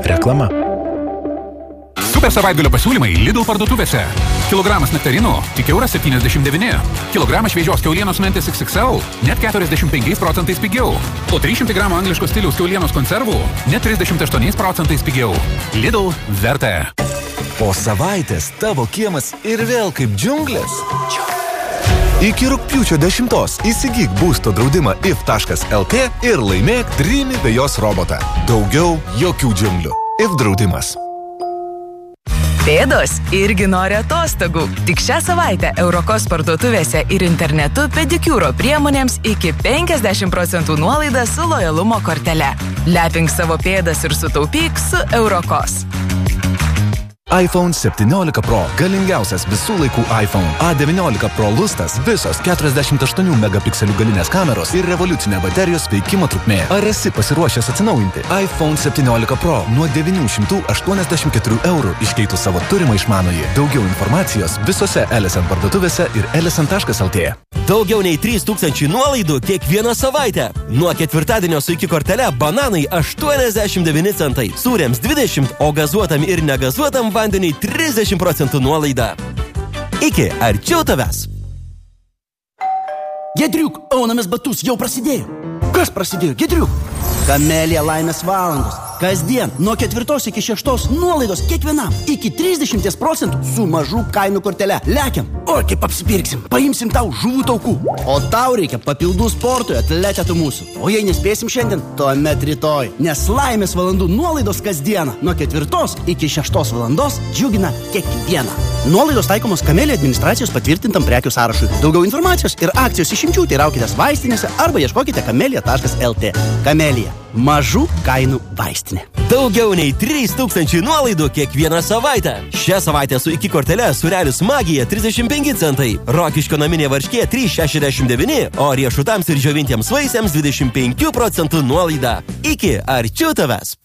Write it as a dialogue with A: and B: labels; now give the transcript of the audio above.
A: Reklama.
B: Super savaitgalio pasiūlymai Lidl parduotuvėse. Kilogramas nektarinų tik €1,79. Kilogramas šviežios kiaulienos mentės XXL net 45% pigiau. O 300 gramų angliškos stiliaus kiaulienos konservų net 38% pigiau. Lidl verta.
C: Po savaitės tavo kiemas ir vėl kaip džiunglės. Iki rugpjūčio 10 įsigyk būsto draudimą if.lt ir laimėk Dreamy vejos robotą. Daugiau jokių džiunglių. If draudimas.
D: Pėdos irgi nori atostogų. Tik šią savaitę Eurokos parduotuvėse ir internetu pedikiūro priemonėms iki 50% nuolaida su lojalumo kortele. Lepink savo pėdas ir sutaupyk su Eurokos.
C: iPhone 17 Pro. Galingiausias visų laikų iPhone. A19 Pro lustas. Visos 48 megapikselių galinės kameros ir revoliucinė baterijos veikimo trukmė. Ar esi pasiruošęs atsinaujinti? iPhone 17 Pro nuo 984 eurų iškeitų savo turimą išmanųjį. Daugiau informacijos visose LSN parduotuvėse ir lsn.lt.
E: Daugiau nei 3000 nuolaidų kiekvieną savaitę. Nuo ketvirtadienio su iki kortele bananai 89 centai, sūriams 20, o gazuotam ir negazuotam vandeniai 30% nuolaida. Iki arčiau tavęs.
F: Giedriuk, aunamės batus jau prasidėjo. Kas prasidėjo, Giedriuk? Kamelija laimės valandos. Kasdien nuo 4 iki 6 nuolaidos kiekvienam iki 30% su mažų kainų kortele. Lekiam, o kaip apsipirksim, paimsim tau žuvų taukų. O tau reikia papildų sportui, atletetų mūsų. O jei nespėsim šiandien, tuomet rytoj. Nes laimės valandų nuolaidos kasdieną nuo 4 iki 6 valandos džiugina kiekvieną. Nuolaidos taikomos Kamelija administracijos patvirtintam prekių sąrašui. Daugiau informacijos ir akcijos išimčių teiraukitės vaistinėse arba ieškokite kamelija.lt. Kamelija. Mažų kainų vaistinė.
E: Daugiau nei 3000 nuolaidų kiekvieną savaitę. Šią savaitę su iki kortele sūrelis Magija 35 centai, Rokiškio naminė varškė 3,69, o riešutams ir džiovintiems vaisiams 25% nuolaida. Iki arčiau tavęs.